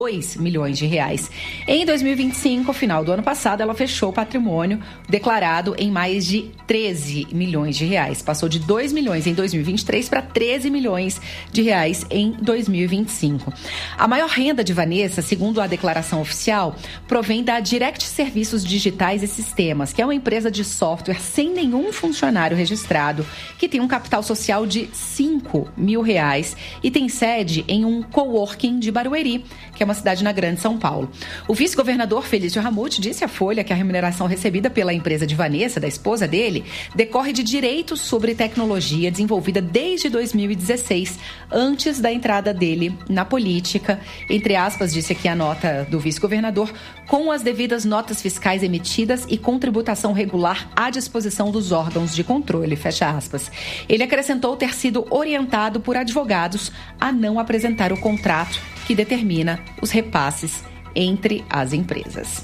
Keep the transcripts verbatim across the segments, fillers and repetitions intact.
dois milhões de reais. Em dois mil e vinte e cinco, final do ano passado, ela fechou o patrimônio declarado em mais de treze milhões de reais. Passou de dois milhões em dois mil e vinte e três para treze milhões de reais em dois mil e vinte e cinco. A maior renda de Vanessa, segundo a declaração oficial, provém da Direct Serviços Digitais e Sistemas, que é uma empresa de software sem nenhum funcionário registrado, que tem um capital social de cinco mil reais e tem sede em um coworking de Barueri, que é uma cidade na Grande São Paulo. O vice-governador Felício Ramute disse à Folha que a remuneração recebida pela empresa de Vanessa, da esposa dele, decorre de direitos sobre tecnologia desenvolvida desde dois mil e dezesseis, antes da entrada dele na política. Entre aspas, disse aqui a nota do vice-governador, com as devidas notas fiscais emitidas e com tributação regular à disposição dos órgãos de controle, fecha aspas. Ele acrescentou ter sido orientado por advogados a não apresentar o contrato que determina os repasses entre as empresas.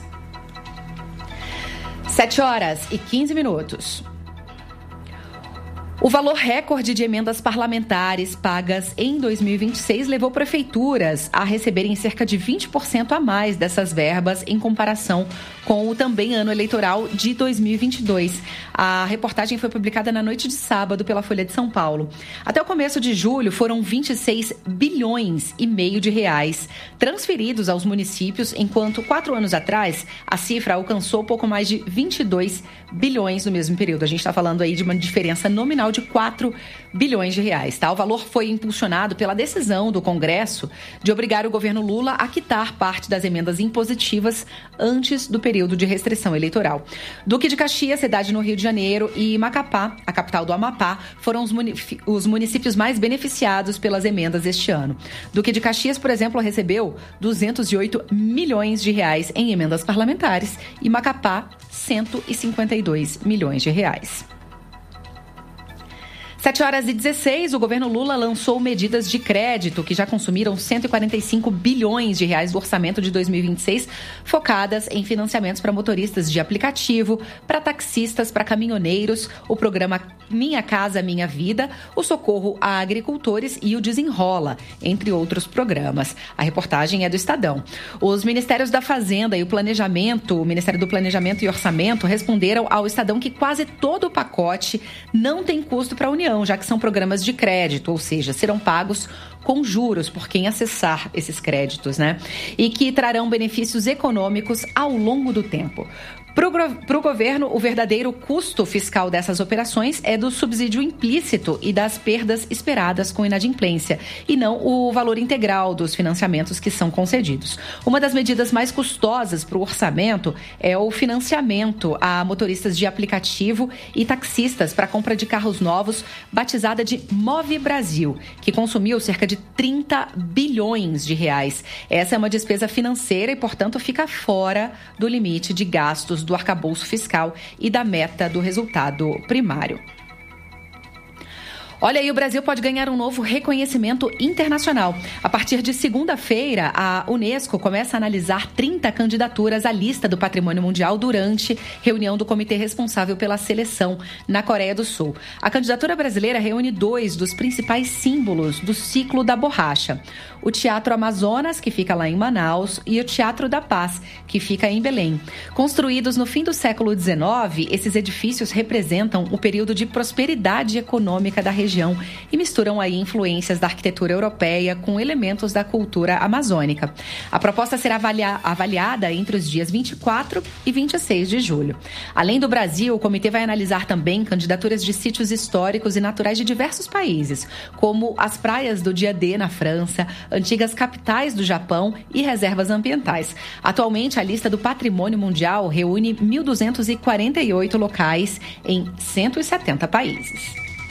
sete horas e quinze minutos. O valor recorde de emendas parlamentares pagas em dois mil e vinte e seis levou prefeituras a receberem cerca de vinte por cento a mais dessas verbas em comparação com o também ano eleitoral de dois mil e vinte e dois. A reportagem foi publicada na noite de sábado pela Folha de São Paulo. Até o começo de julho foram vinte e seis bilhões e meio de reais transferidos aos municípios, enquanto quatro anos atrás a cifra alcançou pouco mais de vinte e dois bilhões no mesmo período. A gente está falando aí de uma diferença nominal de quatro bilhões de reais. Tá? O valor foi impulsionado pela decisão do Congresso de obrigar o governo Lula a quitar parte das emendas impositivas antes do período de restrição eleitoral. Duque de Caxias, cidade no Rio de Janeiro, e Macapá, a capital do Amapá, foram os, munic- os municípios mais beneficiados pelas emendas este ano. Duque de Caxias, por exemplo, recebeu duzentos e oito milhões de reais em emendas parlamentares e Macapá, cento e cinquenta e dois milhões de reais. sete horas e dezesseis, o governo Lula lançou medidas de crédito que já consumiram cento e quarenta e cinco bilhões de reais do orçamento de dois mil e vinte e seis, focadas em financiamentos para motoristas de aplicativo, para taxistas, para caminhoneiros, o programa Minha Casa Minha Vida, o socorro a agricultores e o Desenrola, entre outros programas. A reportagem é do Estadão. Os Ministérios da Fazenda e o Planejamento, o Ministério do Planejamento e Orçamento, responderam ao Estadão que quase todo o pacote não tem custo para a União, já que são programas de crédito, ou seja, serão pagos com juros por quem acessar esses créditos, né? E que trarão benefícios econômicos ao longo do tempo. Para o governo, o verdadeiro custo fiscal dessas operações é do subsídio implícito e das perdas esperadas com inadimplência, e não o valor integral dos financiamentos que são concedidos. Uma das medidas mais custosas para o orçamento é o financiamento a motoristas de aplicativo e taxistas para a compra de carros novos, batizada de Move Brasil, que consumiu cerca de trinta bilhões de reais. Essa é uma despesa financeira e, portanto, fica fora do limite de gastos do arcabouço fiscal e da meta do resultado primário. Olha aí, o Brasil pode ganhar um novo reconhecimento internacional. A partir de segunda-feira, a Unesco começa a analisar trinta candidaturas à lista do Patrimônio Mundial durante reunião do comitê responsável pela seleção na Coreia do Sul. A candidatura brasileira reúne dois dos principais símbolos do ciclo da borracha: o Teatro Amazonas, que fica lá em Manaus, e o Teatro da Paz, que fica em Belém. Construídos no fim do século dezenove, esses edifícios representam o período de prosperidade econômica da região e misturam aí influências da arquitetura europeia com elementos da cultura amazônica. A proposta será avalia- avaliada entre os dias vinte e quatro e vinte e seis de julho. Além do Brasil, o comitê vai analisar também candidaturas de sítios históricos e naturais de diversos países, como as praias do Dia D na França, antigas capitais do Japão e reservas ambientais. Atualmente, a lista do Patrimônio Mundial reúne mil duzentos e quarenta e oito locais em cento e setenta países.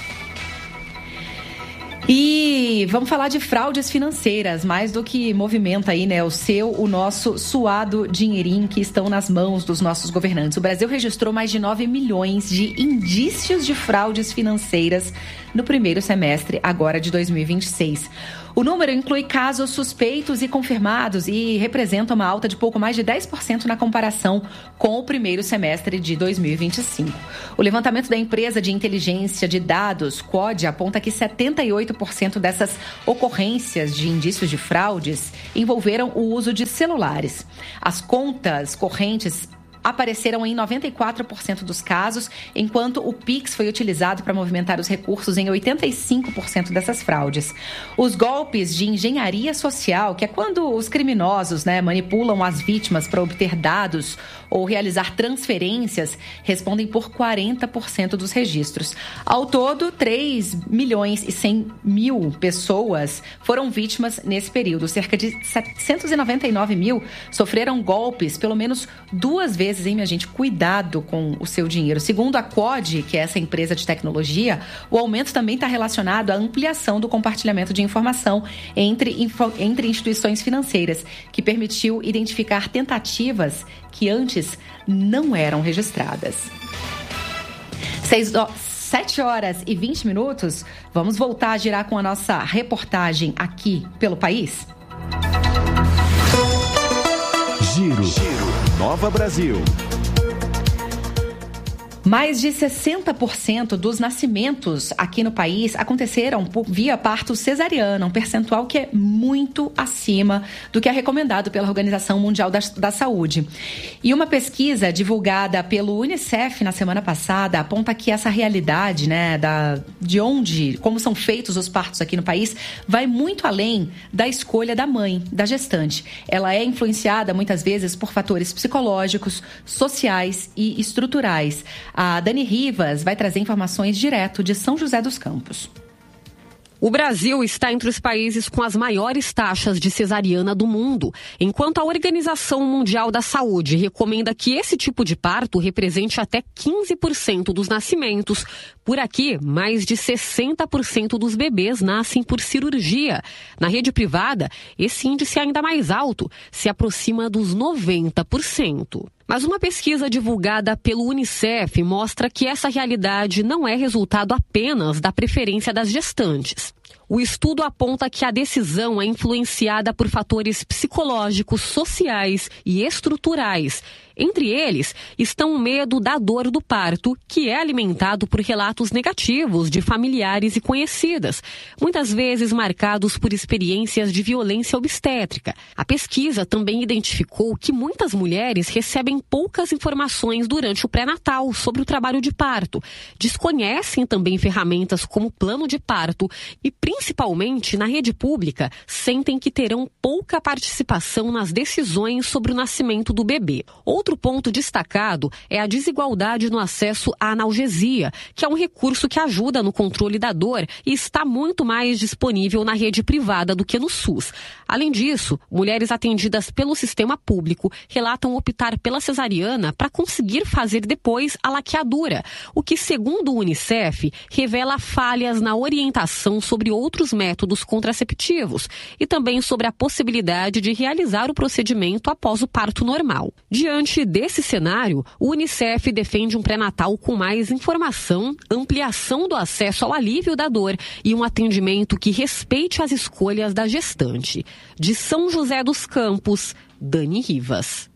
E vamos falar de fraudes financeiras, mais do que movimenta aí, né, o seu, o nosso suado dinheirinho que estão nas mãos dos nossos governantes. O Brasil registrou mais de nove milhões de indícios de fraudes financeiras no primeiro semestre agora de dois mil e vinte e seis. O número inclui casos suspeitos e confirmados e representa uma alta de pouco mais de dez por cento na comparação com o primeiro semestre de dois mil e vinte e cinco. O levantamento da empresa de inteligência de dados, C O D, aponta que setenta e oito por cento dessas ocorrências de indícios de fraudes envolveram o uso de celulares. As contas correntes apareceram em noventa e quatro por cento dos casos, enquanto o Pix foi utilizado para movimentar os recursos em oitenta e cinco por cento dessas fraudes. Os golpes de engenharia social, que é quando os criminosos, né, manipulam as vítimas para obter dados ou realizar transferências, respondem por quarenta por cento dos registros. Ao todo, três milhões e cem mil pessoas foram vítimas nesse período. Cerca de setecentos e noventa e nove mil sofreram golpes pelo menos duas vezes, hein, minha gente? Cuidado com o seu dinheiro. Segundo a C O D, que é essa empresa de tecnologia, o aumento também está relacionado à ampliação do compartilhamento de informação entre, info, entre instituições financeiras, que permitiu identificar tentativas que antes não eram registradas. Seis, ó, sete horas e vinte minutos, vamos voltar a girar com a nossa reportagem aqui pelo país. Giro, Giro. Nova Brasil. Mais de sessenta por cento dos nascimentos aqui no país aconteceram por via parto cesariana, um percentual que é muito acima do que é recomendado pela Organização Mundial da, da Saúde. E uma pesquisa divulgada pelo Unicef na semana passada aponta que essa realidade, né, da, de onde, como são feitos os partos aqui no país, vai muito além da escolha da mãe, da gestante. Ela é influenciada muitas vezes por fatores psicológicos, sociais e estruturais. A Dani Rivas vai trazer informações direto de São José dos Campos. O Brasil está entre os países com as maiores taxas de cesariana do mundo, enquanto a Organização Mundial da Saúde recomenda que esse tipo de parto represente até quinze por cento dos nascimentos. Por aqui, mais de sessenta por cento dos bebês nascem por cirurgia. Na rede privada, esse índice é ainda mais alto, se aproxima dos noventa por cento. Mas uma pesquisa divulgada pelo Unicef mostra que essa realidade não é resultado apenas da preferência das gestantes. O estudo aponta que a decisão é influenciada por fatores psicológicos, sociais e estruturais. Entre eles estão o medo da dor do parto, que é alimentado por relatos negativos de familiares e conhecidas, muitas vezes marcados por experiências de violência obstétrica. A pesquisa também identificou que muitas mulheres recebem poucas informações durante o pré-natal sobre o trabalho de parto, desconhecem também ferramentas como plano de parto e, principalmente na rede pública, sentem que terão pouca participação nas decisões sobre o nascimento do bebê. Outro ponto destacado é a desigualdade no acesso à analgesia, que é um recurso que ajuda no controle da dor e está muito mais disponível na rede privada do que no SUS. Além disso, mulheres atendidas pelo sistema público relatam optar pela cesariana para conseguir fazer depois a laqueadura, o que, segundo o Unicef, revela falhas na orientação sobre outros métodos contraceptivos e também sobre a possibilidade de realizar o procedimento após o parto normal. Diante desse cenário, o Unicef defende um pré-natal com mais informação, ampliação do acesso ao alívio da dor e um atendimento que respeite as escolhas da gestante. De São José dos Campos, Dani Rivas.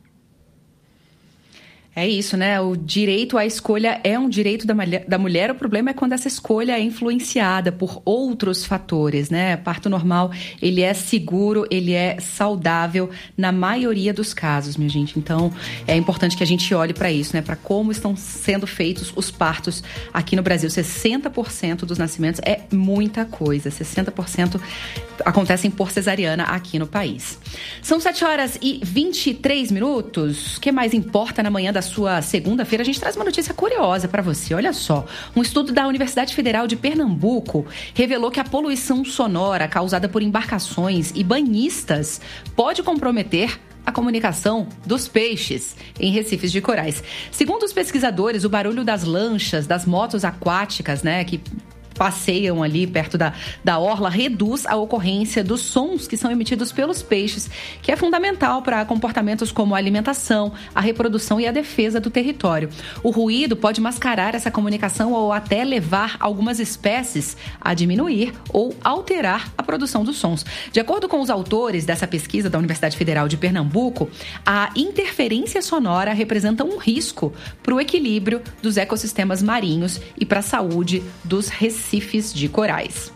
É isso, né? O direito à escolha é um direito da mulher, da mulher. O problema é quando essa escolha é influenciada por outros fatores, né? Parto normal, ele é seguro, ele é saudável na maioria dos casos, minha gente. Então, é importante que a gente olhe para isso, né? Para como estão sendo feitos os partos aqui no Brasil. sessenta por cento dos nascimentos é muita coisa. sessenta por cento acontecem por cesariana aqui no país. São sete horas e vinte e três minutos. O que mais importa na manhã da sua segunda-feira? A gente traz uma notícia curiosa para você. Olha só, um estudo da Universidade Federal de Pernambuco revelou que a poluição sonora causada por embarcações e banhistas pode comprometer a comunicação dos peixes em recifes de corais. Segundo os pesquisadores, o barulho das lanchas, das motos aquáticas, né, que passeiam ali perto da, da orla reduz a ocorrência dos sons que são emitidos pelos peixes, que é fundamental para comportamentos como a alimentação, a reprodução e a defesa do território. O ruído pode mascarar essa comunicação ou até levar algumas espécies a diminuir ou alterar a produção dos sons. De acordo com os autores dessa pesquisa da Universidade Federal de Pernambuco, a interferência sonora representa um risco para o equilíbrio dos ecossistemas marinhos e para a saúde dos recifes de corais.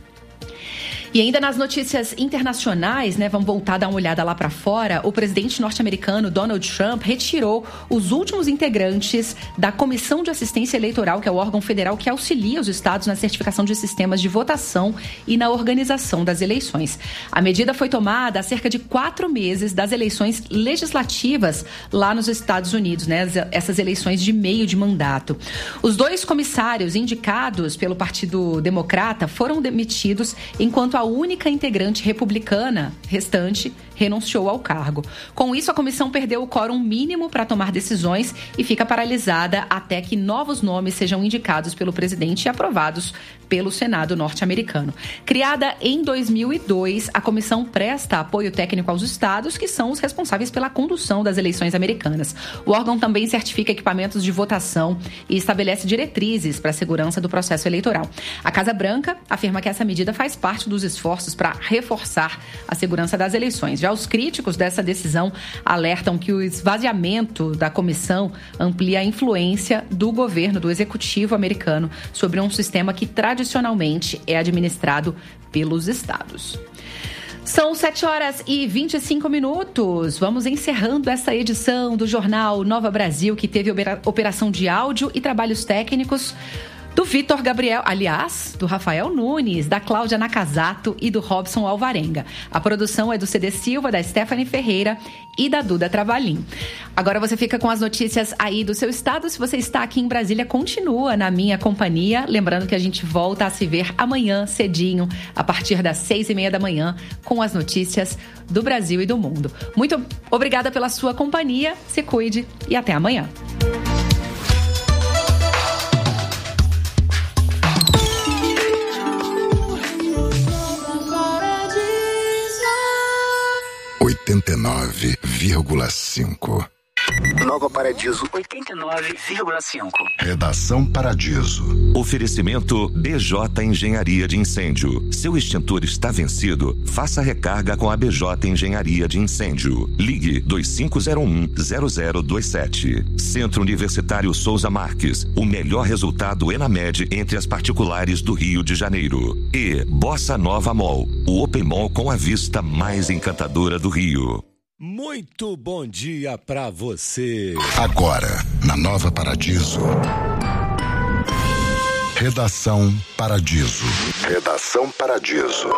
E ainda nas notícias internacionais, né, vamos voltar a dar uma olhada lá para fora, o presidente norte-americano Donald Trump retirou os últimos integrantes da Comissão de Assistência Eleitoral, que é o órgão federal que auxilia os estados na certificação de sistemas de votação e na organização das eleições. A medida foi tomada há cerca de quatro meses das eleições legislativas lá nos Estados Unidos, né, essas eleições de meio de mandato. Os dois comissários indicados pelo Partido Democrata foram demitidos enquanto a única integrante republicana restante renunciou ao cargo. Com isso, a comissão perdeu o quórum mínimo para tomar decisões e fica paralisada até que novos nomes sejam indicados pelo presidente e aprovados pelo Senado norte-americano. Criada em dois mil e dois, a comissão presta apoio técnico aos estados, que são os responsáveis pela condução das eleições americanas. O órgão também certifica equipamentos de votação e estabelece diretrizes para a segurança do processo eleitoral. A Casa Branca afirma que essa medida faz parte dos esforços para reforçar a segurança das eleições. Já os críticos dessa decisão alertam que o esvaziamento da comissão amplia a influência do governo, do executivo americano, sobre um sistema que tradicionalmente é administrado pelos estados. São sete horas e vinte e cinco minutos. Vamos encerrando essa edição do Jornal Nova Brasil, que teve operação de áudio e trabalhos técnicos do Vitor Gabriel, aliás, do Rafael Nunes, da Cláudia Nakazato e do Robson Alvarenga. A produção é do C D Silva, da Stephanie Ferreira e da Duda Trabalhin. Agora você fica com as notícias aí do seu estado. Se você está aqui em Brasília, continua na minha companhia. Lembrando que a gente volta a se ver amanhã cedinho, a partir das seis e meia da manhã, com as notícias do Brasil e do mundo. Muito obrigada pela sua companhia, se cuide e até amanhã. oitenta e nove vírgula cinco. Nova Paradiso oitenta e nove vírgula cinco. Redação Paradiso. Oferecimento B J Engenharia de Incêndio. Seu extintor está vencido? Faça recarga com a B J Engenharia de Incêndio. Ligue dois cinco zero um zero zero dois sete. Centro Universitário Souza Marques. O melhor resultado ENAMED entre as particulares do Rio de Janeiro. E Bossa Nova Mall. O Open Mall com a vista mais encantadora do Rio. Muito bom dia pra você. Agora, na Nova Paradiso. Redação Paradiso. Redação Paradiso.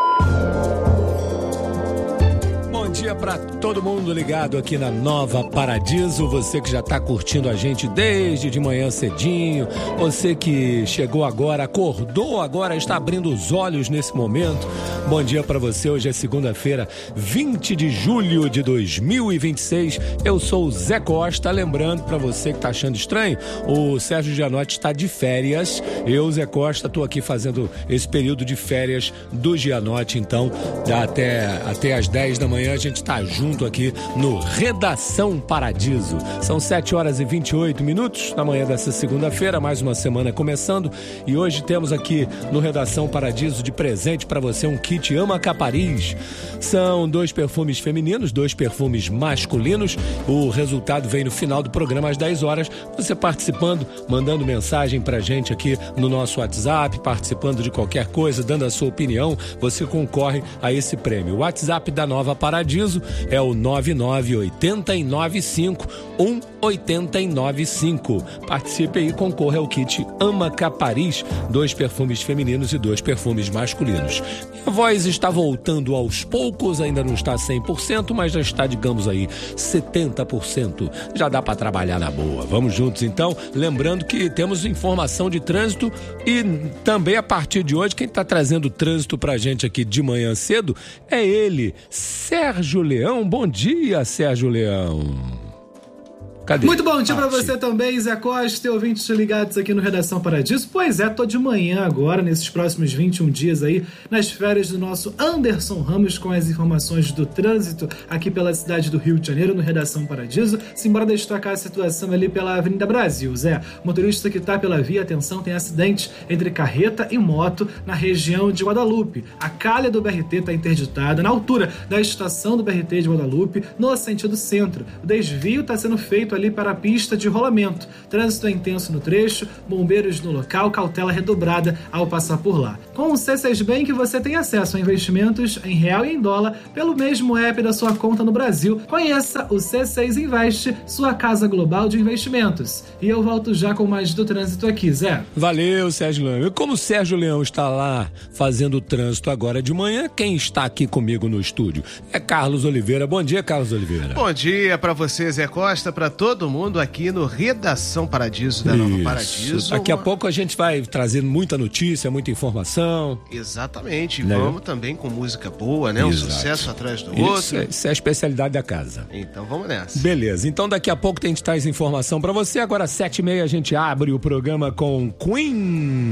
Bom dia para todo mundo ligado aqui na Nova Paradiso, você que já está curtindo a gente desde de manhã cedinho, você que chegou agora, acordou agora, está abrindo os olhos nesse momento. Bom dia para você, hoje é segunda-feira, vinte de julho de dois mil e vinte e seis, eu sou o Zé Costa, lembrando para você que está achando estranho, o Sérgio Gianotti está de férias, eu, Zé Costa, estou aqui fazendo esse período de férias do Gianotti, então, até, até às dez da manhã, a gente está junto aqui no Redação Paradiso. São sete horas e vinte e oito minutos na manhã dessa segunda-feira, mais uma semana começando, e hoje temos aqui no Redação Paradiso de presente para você um kit Ama Capariz. São dois perfumes femininos, dois perfumes masculinos. O resultado vem no final do programa às dez horas. Você participando, mandando mensagem pra gente aqui no nosso WhatsApp, participando de qualquer coisa, dando a sua opinião, você concorre a esse prêmio. O WhatsApp da Nova Paradiso é o nove nove oito nove cinco um oito nove cinco. Participe aí e concorra ao kit Ama Capariz, dois perfumes femininos e dois perfumes masculinos. A voz está voltando aos poucos, ainda não está cem por cento, mas já está, digamos aí, setenta por cento. Já dá para trabalhar na boa. Vamos juntos então, lembrando que temos informação de trânsito e também a partir de hoje, quem está trazendo trânsito pra gente aqui de manhã cedo é ele, Sérgio Leão. Bom dia, Sérgio Leão. Cadê? Muito bom dia ah, pra você também, Zé Costa e ouvintes ligados aqui no Redação Paradiso. Pois é, tô de manhã agora, nesses próximos vinte e um dias aí, nas férias do nosso Anderson Ramos, com as informações do trânsito aqui pela cidade do Rio de Janeiro, no Redação Paradiso. Simbora destacar a situação ali pela Avenida Brasil, Zé. Motorista que tá pela via, atenção, tem acidente entre carreta e moto na região de Guadalupe. A calha do B R T tá interditada na altura da estação do B R T de Guadalupe, no sentido centro. O desvio tá sendo feito ali para a pista de rolamento. Trânsito é intenso no trecho, bombeiros no local, cautela redobrada ao passar por lá. Com o C seis Bank você tem acesso a investimentos em real e em dólar pelo mesmo app da sua conta no Brasil. Conheça o C seis Invest, sua casa global de investimentos. E eu volto já com mais do trânsito aqui, Zé. Valeu, Sérgio Leão. E como o Sérgio Leão está lá fazendo o trânsito agora de manhã, quem está aqui comigo no estúdio é Carlos Oliveira. Bom dia, Carlos Oliveira. Bom dia para você, Zé Costa, para todo mundo aqui no Redação Paradiso da Nova Paradiso. Daqui a pouco a gente vai trazer muita notícia, muita informação. Exatamente. Né? Vamos também com música boa, né? Um Exato. sucesso atrás do Isso, outro. Isso é a especialidade da casa. Então vamos nessa. Beleza. Então daqui a pouco tem que traz informação para você. Agora, sete e meia, a gente abre o programa com Queen.